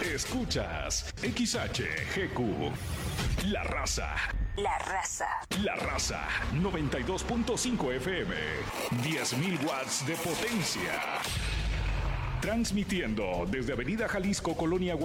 Escuchas XHGQ. La Raza. La Raza. La Raza 92.5 FM. 10.000 watts de potencia. Transmitiendo desde Avenida Jalisco, Colonia